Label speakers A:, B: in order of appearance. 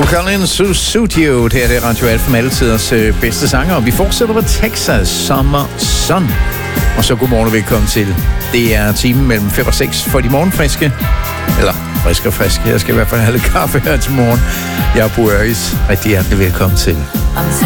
A: Collins, Suit You. Det er det Radio Alfa med alle tiders bedste sanger. Og vi fortsætter med Texas, Summer Sun. Og så godmorgen og velkommen til. Det er timen mellem 5 og 6 for de morgenfriske. Eller friske og friske. Jeg skal i hvert fald have lidt kaffe her til morgen. Jeg er Bo Øris. Rigtig hjertelig velkommen til.